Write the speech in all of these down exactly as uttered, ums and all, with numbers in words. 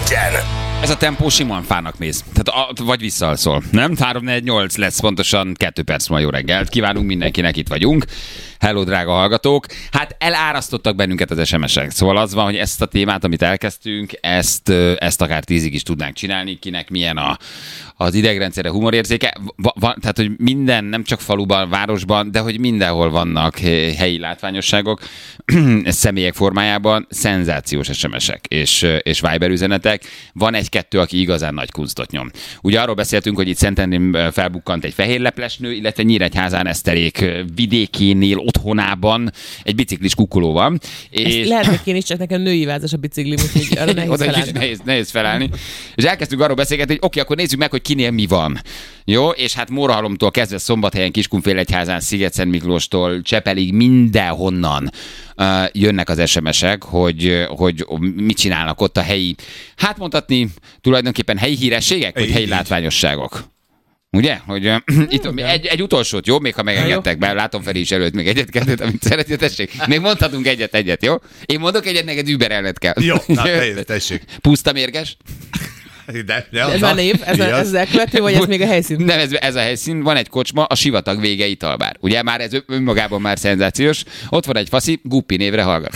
legyen! Ez a tempó simán fának mész. Tehát a, vagy visszalszol, nem? három négy nyolc lesz pontosan kettő perc ma. Jó reggelt. Kívánunk mindenkinek, itt vagyunk. Hello, drága hallgatók. Hát elárasztottak bennünket az es em es-ek. Szóval az van, hogy ezt a témát, amit elkezdtünk, ezt, ezt akár tízig is tudnánk csinálni. Kinek milyen a, az idegrendszere, humorérzéke. Va, va, tehát, hogy minden, nem csak faluban, városban, de hogy mindenhol vannak helyi látványosságok, személyek formájában, szenzációs es em es-ek és, és Viber üzenetek. Van egy-kettő, aki igazán nagy kunstot nyom. Ugye arról beszéltünk, hogy itt Szentendrén felbukkant egy fehérleplesnő, illetve Nyíregyházán Eszterék vidékénél, otthonában egy biciklis kukkoló van. És... lehet, hogy én is, csak nekem női vázas a biciklim, úgyhogy arra nehéz felállni. Nehéz, nehéz felállni. És elkezdtünk arról beszélgetni, hogy oké, akkor nézzük meg, hogy kinél mi van. Jó, és hát Mórahalomtól kezdve Szombathelyen, Kiskunfélegyházán, Sziget-Szent Miklóstól, Csepelig, mindenhonnan uh, jönnek az es em es-ek, hogy, hogy mit csinálnak ott a helyi, hát mondhatni tulajdonképpen helyi hírességek, vagy helyi látványosságok. Ugye? Hogy uh, itt egy, egy utolsót, jó? Még ha megengedtek be, látom Feri is előtt még egyet-kettőt, amit szeretnél, tessék. Még mondhatunk egyet-egyet, jó? Én mondok egyet, neked überelned kell. Jó, na tessék. Puszta mérges. De, de ez a név, ez, a, ez az elkövető, vagy ez még a helyszín? Nem, ez, ez a helyszín, van egy kocsma, a Sivatag vége italbár. Ugye már ez önmagában már szenzációs. Ott van egy faszi, Guppi névre hallgat.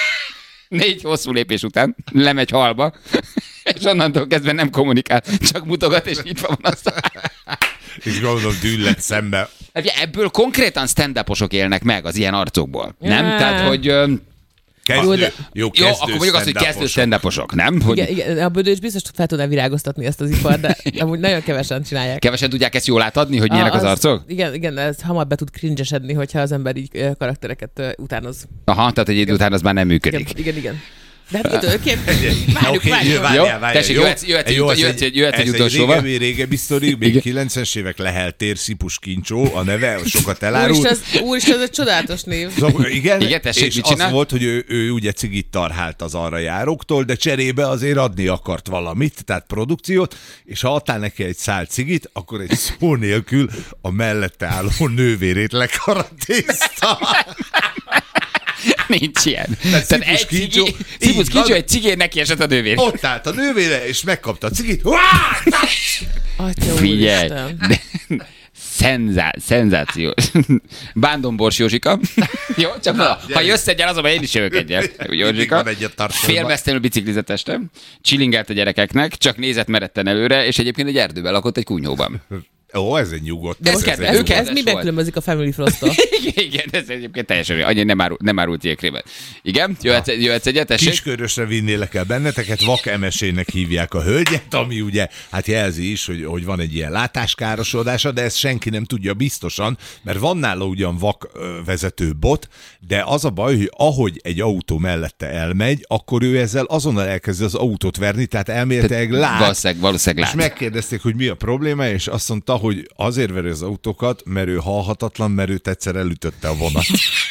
Négy hosszú lépés után lemegy halba, és onnantól kezdve nem kommunikál, csak mutogat, és nyitva van azt. És gondolom dűllet szembe. Ebből konkrétan stand-uposok élnek meg az ilyen arcokból. Nem? Yeah. Tehát, hogy... Kezdő, jó, de... jó, jó, akkor mondjuk azt, hogy kezdő stand-uposok, nem? Hogy... Igen, igen, a Bödő is biztos fel tudná virágoztatni ezt az ipart, de amúgy nagyon kevesen csinálják. Kevesen tudják ezt jól átadni, hogy milyenek az, az arcok? Igen, igen, ez hamar be tud cringe-esedni, hogyha az ember így karaktereket utánoz. Aha, tehát egy idő után az már nem működik. Igen, igen, igen. De hát időként várjuk, várjuk. Jó, tessék, jöhetsz egy utolsóval. Ez egy régebbi sztori, még kilencvenes évek Lehel tér, Szipus Kincsó, a neve sokat elárul. Úristen, ez egy csodálatos név. Szóval, igen, igen, tessék, és az volt, hogy ő, ő ugye cigit tarhált az arra járóktól, de cserébe azért adni akart valamit, tehát produkciót, és ha adtál neki egy szál cigit, akkor egy szó nélkül a mellette álló nővérét lekaratézta. Nincs ilyen. Tehát egy Kincsó, Szipus Kincsó egy cigén neki esett a nővér. Ott állt a nővére, és megkapta a cigit. Figyelj! Szenzá, szenzációs. Bándombors Józsika. Jó, csak ha, ha jössz egyen, azonban én is jövök egyen. Józsika. Félmeztelenül biciklizett este. Chillingelt a gyerekeknek, csak nézett meretten előre, és egyébként egy erdőben lakott egy kunyhóban. Ó, ez egy nyugodt. De ez, ez, ez, ez, ez miben különbözik a Family Frost-tól? Igen, ez egyébként teljesen annyi nem, árul, nem árult jégkrémet. Igen, jöhetsz, jöhetsz egyet, tessék? Kiskörösre vinnélek el benneteket, vak emesének hívják a hölgyet, ami ugye, hát jelzi is, hogy, hogy van egy ilyen látáskárosodása, de ezt senki nem tudja biztosan, mert van nála ugyan vak vezető bot, de az a baj, hogy ahogy egy autó mellette elmegy, akkor ő ezzel azonnal elkezdi az autót verni, tehát elméletileg lát. Valószínűleg, valószínűleg lát. És megkérdezték, hogy mi a probléma, és azt mondta, hogy azért veri az autókat, mert ő halhatatlan, mert őt egyszer elütötte a vonat.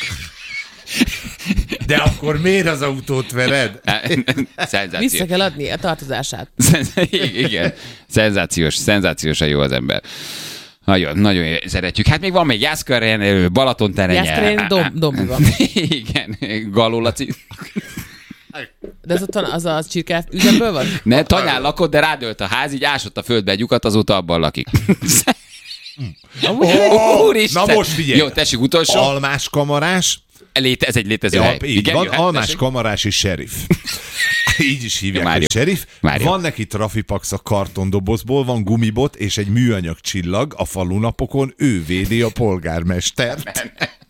De akkor miért az autót vered? Szenzációs. Vissza kell adni a tartozását. Igen, szenzációs, szenzációsan jó az ember. Nagyon, nagyon szeretjük. Hát még van még Jászkörén, Balatonterenye. Jászkörén dom, Dombi van. Igen, Galó Laci. De ez ott van, az a csirke üzemből van? Ne, tanyán lakott, de rádölt a ház, így ásott a földbe egy lyukat, azóta abban lakik. Oh, Úristen! Na most figyelj! Jó, tessék, utolsó. Almás kamarás. Léte, ez egy létező ja, hely. Így igen, van, jöhet, almás tessék. Kamarási sheriff. Így is hívják, Mário. Hogy sheriff. Mário. Van neki trafipax a kartondobozból, van gumibot és egy műanyag csillag a falunapokon, ő védi a polgármestert.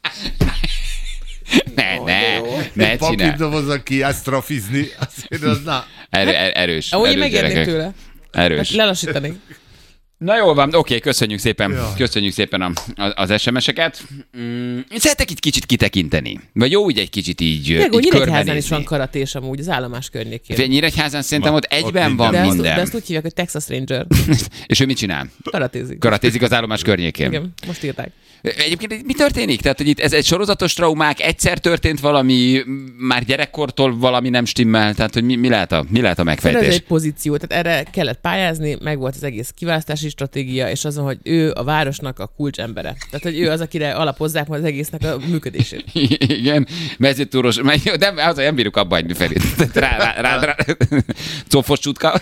Ne, ne, ne, ne csinál. Papírdobozzak ki, ezt trafizni, azért az na. Erő, er, erős. Ahogy én megérnék tőle. Erős. Hát lelassítanék. Na jól van, oké, köszönjük szépen, ja. köszönjük szépen a, a, az es em es-eket. Mm, szeretek itt kicsit kitekinteni. Vagy jó, úgy egy kicsit így, így körbenézni. Nyíregyházán is van karatés amúgy, az állomás környékén. Nyíregyházán szerintem Ma, ott egyben ott van de minden. Azt, de azt úgy hívják, hogy Texas Ranger. És ő mit csinál? Karatézik. Karatézik az állomás környékén. Igen, most írták. Egyébként mi történik? Tehát, hogy itt ez egy sorozatos traumák, egyszer történt valami, már gyerekkortól valami nem stimmel, tehát, hogy mi, mi, lehet, a, mi lehet a megfejtés? Ez egy pozíció, tehát erre kellett pályázni, meg volt az egész kiválasztási stratégia, és azon, hogy ő a városnak a kulcsembere. Tehát, hogy ő az, akire alapozzák majd az egésznek a működését. Igen, mezőtúros, de az, nem bírjuk abba hagyni felé. Rá, rá, rá, rá. Cofos csutka.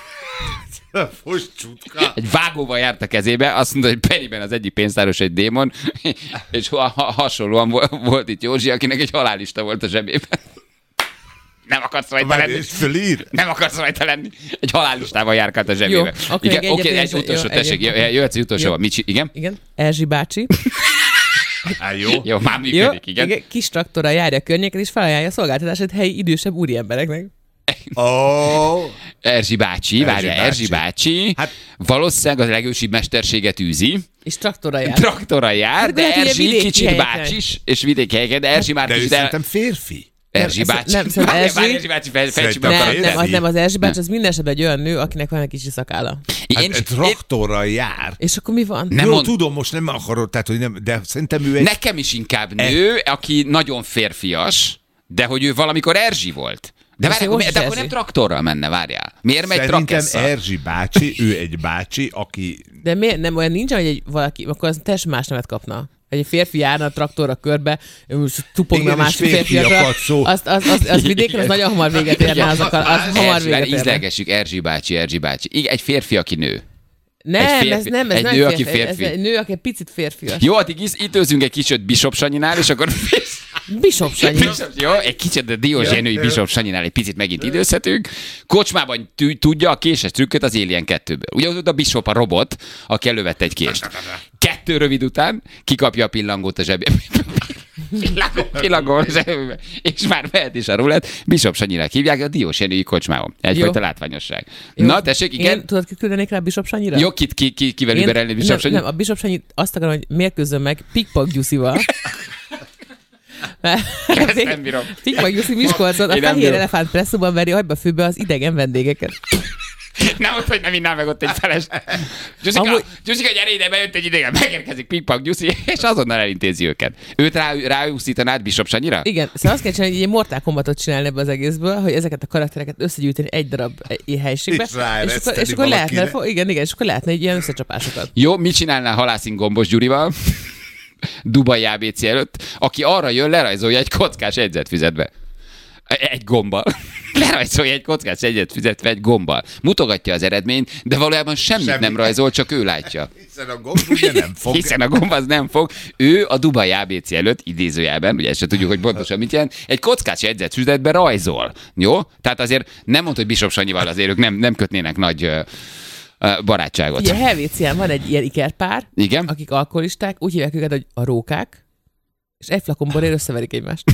Csutka. Egy vágóval járt a kezébe, azt mondta, hogy Periben az egyik pénztáros egy démon, és ha- ha- hasonlóan volt itt Józsi, akinek egy halálista volt a zsebében. Nem akarsz rajta lenni. Nem akarsz rajta lenni. Egy halállistával járkált a zsebébe. Jó, akkor igen, egy oké, egyet- egy utolsó, jó, tessék, egyet- jöhetsz egy utolsó. Jó. Mit csi- igen? Igen. Erzsi bácsi. Á, jó. Jó, már Jó, működik, igen. igen. Kis traktorral járja a környéken, és felajánlja a szolgáltatását helyi idősebb úriembereknek. Oh. Erzsi bácsi, Erzsi várja, bácsi. Erzsi bácsi, Hát- valószínűleg a legősibb mesterséget űzi, És traktorral jár. traktorra jár, Hát, de de hát ugye Erzsi vidéki kicsit helyeken. bácsis, és vidéki helyeken, de Erzsi már De ő kicsit el... szerintem férfi. Erzsi Nem, bácsi. nem, szerintem Várj, Erzsi- várj, Erzsi bácsi, fel- fejtsük Szerintem meg a Nem, férfi. nem, az nem az Erzsi bácsi, az minden esetben egy olyan nő, akinek van egy kicsi szakálla. Én, Hát, én, traktorral jár. És akkor mi van? Nem Jó, mond- tudom, most nem akarod, tehát, hogy nem, de szerintem ő egy... nekem is inkább nő, aki nagyon férfias, de hogy ő valamikor Erzsi volt. De, Most várj, most akkor, is de akkor Erzsi. nem traktorral menne, várjál. Miért megy Szerintem trakesszal? Erzsi bácsi, ő egy bácsi, aki... De miért nem olyan nincs, hogy egy valaki, akkor az teljesen más nevet kapna. Hogy egy férfi járna a traktorra körbe, ő most tupogna a Igen, és másik férfiakat férfiakra, szó. azt, az, az, az vidéken az nagyon hamar véget érne, az, akar, az hamar Erzsi, véget várj, érne. ízlelgessük, Erzsi bácsi, Erzsi bácsi. Igen, egy férfi, aki nő. Nem, Egy férfi- ez nem, ez egy nem nő, aki férfi. Ez férfi. egy nő, aki egy picit férfias. Jó, addig is, itt őzünk egy kicsit Bishop Sanyinál, és akkor... Bishop Sanyi. Bishop, jó, egy kicsit a Diózsénői Bishop Sanyinál egy picit megint időzhetünk. Kocsmában tű- tudja a késes trükköt az Alien kettőből. Ugye ott a Bishop a robot, aki elővette egy kést. Kettő rövid után kikapja a pillangót a zsebébe. Pillangó, pillangó a zsebébe. És már mehet is a rulett. Bishop Sanyinak hívják a Diózsénői kocsmában. Egyfajta Jó. látványosság. Jó. Na, tessék, igen. Én tudod, ki küldenék rá Bishop Sanyira? Jó, kit, ki, ki, kivel Én- überelni Bishop nem, Sanyi? nem, a Bishop Sanyi azt akarom, hogy mérkőzzön meg Pikpak Gyuszival. Ezt nem bírom. Pikpak Gyuszi Miskolcon a Én nem fehér bírom. elefánt presszóban veri agyba főbe az idegen vendégeket. Nem mondta, hogy nem innál meg ott egy feles. Gyuszika, Amúgy- Gyuszika, gyere ide, bejött egy idegen, megérkezik Pikpak Gyuszi, és azonnal elintézi őket. Őt rá, ráúszítanád Bishop Sanyira? Igen, szóval azt kell csinálni, hogy egy Mortal Kombatot csinálni ebbe az egészből, hogy ezeket a karaktereket összegyűjteni egy darab egy helységbe, És és akkor, ráereszteni és akkor lehetne, valakire. fo- igen, igen, és akkor lehetne egy ilyen összecsapásokat. Jó, mit csinálnál Halászin Gombos Gyurival? Dubai á bé cé előtt, aki arra jön, lerajzolja egy kockás jegyzetfüzetbe. Egy gombbal. Lerajzolja egy kockás jegyzetfüzetbe egy gombbal. Mutogatja az eredményt, de valójában semmit Semmi. nem rajzol, csak ő látja. Hiszen a gomb ugye nem fog. Hiszen a gomb az nem fog. Ő a Dubai á bé cé előtt, idézőjelben, ugye ezt se tudjuk, hogy pontosan mit jelent, egy kockás jegyzetfüzetbe rajzol. Jó? Tehát azért nem mondta, hogy Bishop Sanyival azért ők nem, nem kötnének nagy ö, ö, barátságot. Ugye Helvécián van egy ilyen ikerpár, Igen? akik alkoholisták, úgy hívják őket, hogy a rókák, és egy flakon borért összeverik egymást.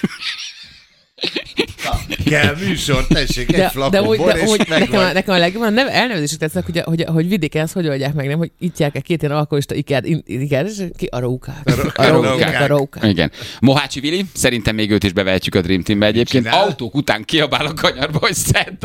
Kell műsor, tessék, egy De, flakon de, úgy, bor, de és úgy, nekem, a, megvan. nekem a legjobban nem elnevezések tetszenek, hogy, hogy, hogy vidéken ezt hogy oldják meg, nem, hogy itt járják két ilyen alkoholista iker, in- iker, és ki a rókák. A rókák, a rókák. Igen. Mohácsi Vili, szerintem még őt is bevehetjük a Dream Teambe egyébként. Csinál? Autók után kiabál a kanyarba, hogy szedd.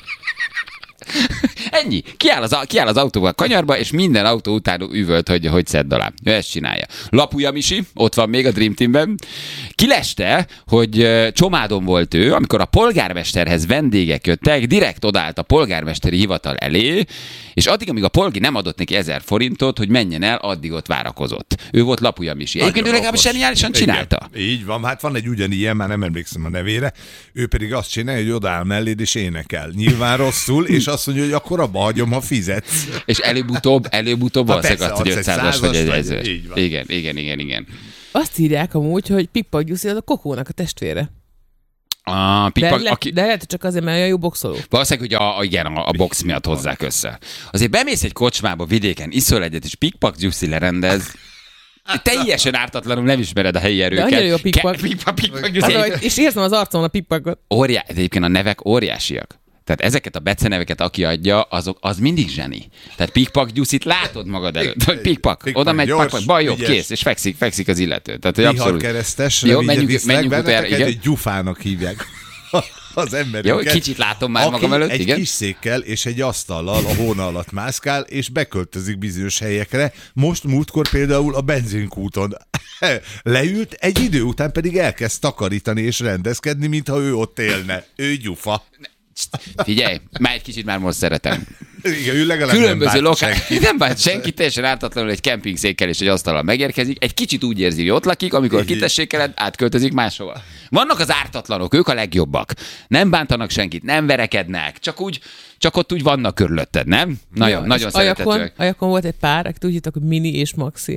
Ennyi. Kiáll az, kiáll az autóval a kanyarba, és minden autó után üvölt, hogy, hogy szedd alá. Ő ezt csinálja. Lapuja Misi, ott van még a Dream Teamben. Kileste, hogy ö, Csomádon volt ő, amikor a polgármesterhez vendégek jöttek, direkt odállt a polgármesteri hivatal elé, és addig, amíg a polgi nem adott neki ezer forintot, hogy menjen el, addig ott várakozott. Ő volt Lapuja Misi. Egyébként ő Nagyon legalábbis okos. zseniálisan Igen, csinálta. Így van, hát van egy ugyanilyen, már nem emlékszem a nevére, ő pedig azt csinálja, hogy odaáll melléd és énekel. Nyilván rosszul, és azt mondja, hogy akkor abba hagyom, ha fizetsz. És előbb-utóbb, előbb-utóbb Hát valószínűleg persze, azt, hogy adsz egy ötszázas vagy egy százast, ezer. vagy- így van. Igen, igen, igen, igen. Azt írják amúgy, hogy Pikpak Gyuszi az a Kokónak a testvére. A De, Pikpak, le, aki... de lehet, hogy csak azért, mert olyan jó boxoló. Valószínűleg, hogy a, a, igen, a, a box miatt hozzák össze. Azért bemész egy kocsmába vidéken, iszol egyet, és Pikpak Gyuszi lerendez, teljesen ártatlanul nem ismered a helyi erőket. annyira jó a Pikpak. Ke- Pikpak, Pikpak Az, Gyuszi. hogy, és érzem az arcomon a Pikpakot. Óriá... de egyébként a nevek óriásiak. Tehát ezeket a beceneveket, aki adja, azok, az mindig zseni. Tehát Pikpak Gyuszit látod magad előtt, hogy Pikpak, Pikpak, oda megy, gyors, pak, baj, jobb, ügyes. kész, és fekszik, fekszik az illető. Tehát, hogy abszolút... Viharkeresztes, Jó, rövidre menjünk- viszlek menjünk utána, benneteket, igen. egy gyufának hívják az embereket. Jó, kicsit látom már aki magam előtt, egy igen. kis székkel és egy asztallal a hóna alatt mászkál, és beköltözik bizonyos helyekre. Most múltkor például a benzinkúton leült, egy idő után pedig elkezd takarítani és rendezkedni, mintha ő ott élne. Ő gyufa. Figyelj, már egy kicsit már most szeretem. Igen, ő legalább Különböző nem bánt lokál... senki. Nem bánt senki, teljesen ártatlanul egy kempingszékkel és egy asztallal megérkezik. Egy kicsit úgy érzi, hogy ott lakik, amikor kitessékeled, átköltözik máshova. Vannak az ártatlanok, ők a legjobbak. Nem bántanak senkit, nem verekednek, csak úgy, csak ott úgy vannak körülötted, nem? Nagyon, Ja, nagyon és ajakon, szeretetőek. ajakon volt egy pár, akik úgy hívtak, hogy Mini és Maxi.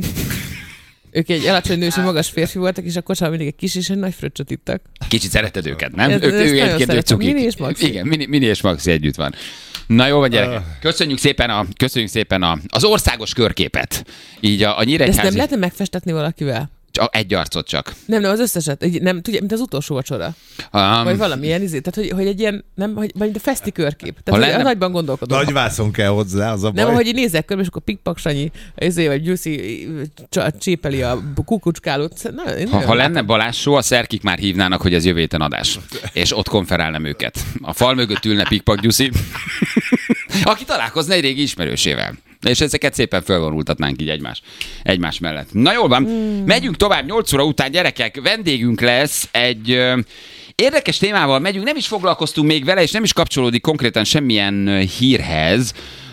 Ők egy alacsony nős, magas férfi voltak, és a kocsában mindig egy kis és egy nagy fröccsöt ittak. Kicsit szereted őket, nem? Ez- ők, ezt ők nagyon egyébként ők szeretem. cukik. Mini és Maxi. Igen, mini, mini és Maxi együtt van. Na jó van, gyerekek. Köszönjük szépen, a, köszönjük szépen a, az országos körképet. Így a, a De ezt Nyíregyházi... nem lehetne megfestetni valakivel? Csak egy arcot csak. Nem, nem, az összeset. Így nem, tudja, mint az utolsó vacsora. Um, Vagy valamilyen izé. Tehát, hogy, hogy egy ilyen, nem, hogy, vagy mint a feszti körkép. Tehát, hogy lenne- a nagyban gondolkodom. Nagy vászon kell hozzá, az a baj. Nem, ahogy így nézek körbe, és akkor Pikpak Sanyi, izé, vagy Gyuszi csa- csépeli a kukucskálót. Na, én Ha, nagyon ha látom. lenne Balázs show, a szerkik már hívnának, hogy ez jövő héten adás. És ott konferálnám őket. A fal mögött ülne Pikpak Gyuszi, aki találkozna egy régi ismerősével. És ezeket szépen fölvonultatnánk így egymás, egymás mellett. Na jól van, hmm. megyünk tovább nyolc óra után, gyerekek, vendégünk lesz egy... Ö, Érdekes témával megyünk, nem is foglalkoztunk még vele, és nem is kapcsolódik konkrétan semmilyen ö, hírhez,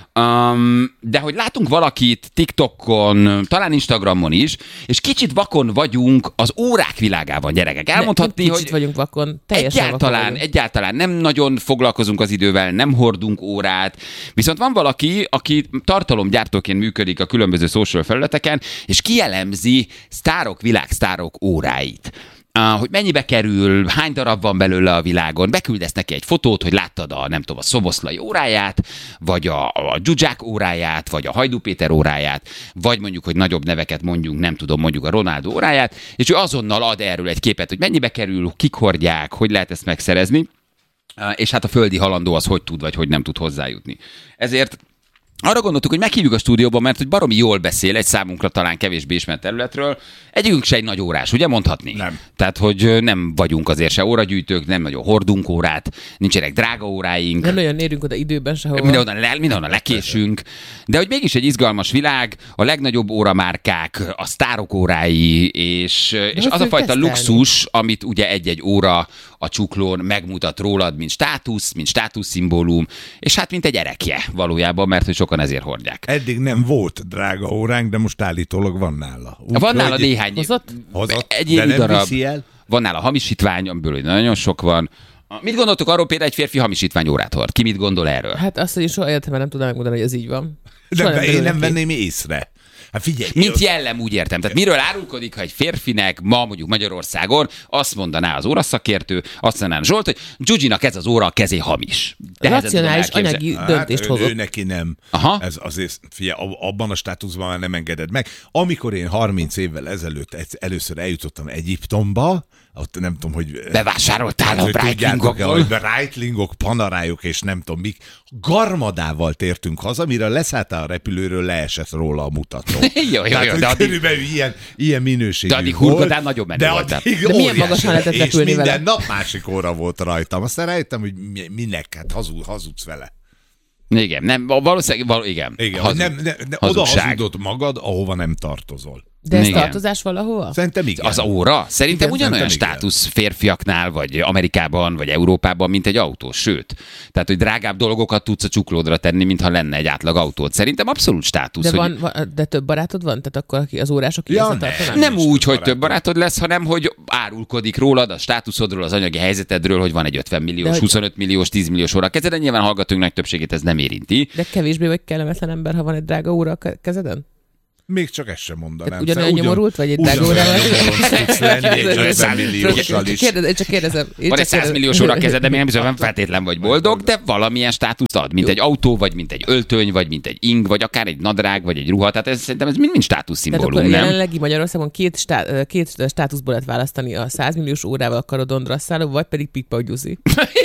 Um, de hogy látunk valakit TikTokon, talán Instagramon is, és kicsit vakon vagyunk az órák világában, gyerekek. Elmondhatni, nem hogy kicsit vagyunk vakon, teljesen egyáltalán, vakon vagyunk. egyáltalán nem nagyon foglalkozunk az idővel, nem hordunk órát, viszont van valaki, aki tartalomgyártóként működik a különböző social felületeken, és kielemzi sztárok, világsztárok óráit. Uh, hogy mennyibe kerül, hány darab van belőle a világon, beküldesz neki egy fotót, hogy láttad a, nem tudom, a Szoboszlai óráját, vagy a, a Zsuzsák óráját, vagy a Hajdú Péter óráját, vagy mondjuk, hogy nagyobb neveket mondjunk, nem tudom, mondjuk a Ronaldo óráját, és ő azonnal ad erről egy képet, hogy mennyibe kerül, kik hordják, hogy lehet ezt megszerezni, uh, és hát a földi halandó az hogy tud, vagy hogy nem tud hozzájutni. Ezért arra gondoltuk, hogy meghívjuk a stúdióba, mert hogy baromi jól beszél egy számunkra talán kevésbé ismert területről. Egyikünk se egy nagy órás, ugye mondhatni? Nem. Tehát, hogy nem vagyunk azért se óragyűjtők, nem nagyon hordunk órát, nincsenek drága óráink. Nem nagyon érünk oda időben sehova. Mindenhonnan, le, mindenhonnan lekésünk, de hogy mégis egy izgalmas világ, a legnagyobb óramárkák, a sztárok órái, és, és az a fogjuk fajta tesztelni? luxus, amit ugye egy-egy óra a csuklón megmutat rólad, mint státusz, mint státuszszimbólum, és hát mint egy erekje valójában, mert hogy sokan ezért hordják. Eddig nem volt drága óránk, de most állítólag van nála. Úgy, Van nála hogy- néhány Hozott? Hozott, egy de évi nem darab, viszi el. van nála hamisítvány, amiből nagyon sok van. Mit gondoltok arról, például egy férfi hamisítvány órát hord? Ki mit gondol erről? Hát azt, hogy én soha életemben nem tudnám megmondani, hogy ez így van. De Soha be- én derül nem neki. venném észre. Hát figyelj, Mint jellem, úgy értem. Tehát miről árulkodik, ha egy férfinek ma mondjuk Magyarországon azt mondaná az óraszakértő, azt mondaná Zsolt, hogy Gyugyinak ez az óra a kezé hamis. Nehezen tudom Racionális elképzelni. anyagi döntést ő, hozott. ő neki nem. Aha. Ez azért, figyelj, ab- abban a státuszban már nem engeded meg. Amikor én harminc évvel ezelőtt egy- először eljutottam Egyiptomba, ott nem tudom, hogy... Bevásároltál a hogy tudjátok-e, Breitlingokból? hogy Breitlingok, panarájuk és nem tudom mik. Garmadával tértünk haza, mire leszálltál a repülőről, leesett róla a mutató. Jó, jó, Tehát, jó, hogy de addig- körülbelül ilyen, ilyen minőségű De addig volt, hurgodán nagyon menő de voltál. addig De milyen óriási magasan lehetett és repülni minden vele? nap másik óra volt rajtam. Aztán rájöttem, hogy mi- minek, hát hazud, hazudsz vele. Igen, nem, valószínűleg, való, igen. Igen, Hazug- nem, nem, nem, oda hazugság. hazudod magad, ahova nem tartozol. De ez Igen. tartozás valahova? Szerintem igen. Az óra? Szerintem Igen, ugyanolyan szerintem státusz férfiaknál, vagy Amerikában, vagy Európában, mint egy autó. Sőt, tehát, hogy drágább dolgokat tudsz a csuklódra tenni, mintha lenne egy átlag autód. Szerintem abszolút státusz. De, hogy van, van, de több barátod van? Tehát akkor aki az órások Ja, ilyen nem. tartanak? nem nincs úgy, több hogy több barátod lesz, hanem hogy árulkodik rólad, a státuszodról, az anyagi helyzetedről, hogy van egy ötven milliós, hogy- huszonöt milliós, tíz milliós óra a kezeden. Nyilván a hallgatóink nagy többségét ez nem érinti. De kevésbé vagy kellemetlen ember, ha van egy drága óra a ke- kezeden? Még csak ezt sem mondanám. Tehát ugyanolyan Szóval nyomorult vagy egy ugyan- drága órával? ugyanolyan tudsz lenni egy ötven millióssal is. Kérdez, én csak kérdezem. Én Van csak egy száz milliós óra a kezed, de még nem bizony, nem feltétlen vagy boldog, de valamilyen státuszt ad, mint Jó. egy autó, vagy mint egy öltöny, vagy mint egy ing, vagy akár egy nadrág, vagy egy ruha. Tehát ez szerintem ez mind-mind Tehát státuszszimbólum, akkor nem? jelenlegi Magyarországon két, stá, két státuszból lehet választani, a száz milliós órával akarodon drasszáló, vagy pedig Pikpak Gyuszi.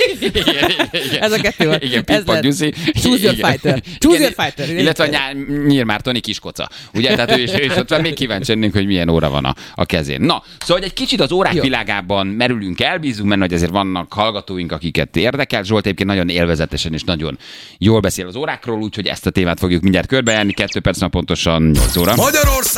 Ez a kettő van. Igen, Ez Pikpak lehet. Gyuszi. Choose your Igen. fighter. Choose Igen, your fighter. Illetve a Nyá- Nyír Mártoni kiskoca. Ugye, tehát ő is, ő is ott van, még kíváncsi lennénk, hogy milyen óra van a, a kezén. Na, szóval hogy egy kicsit az órák Jó. világában merülünk el, bízunk benne, hogy azért vannak hallgatóink, akiket érdekel. Zsolt egyébként nagyon élvezetesen és nagyon jól beszél az órákról, úgyhogy ezt a témát fogjuk mindjárt körbejárni. Kettő perc, pontosan nyolc óra. Magyarország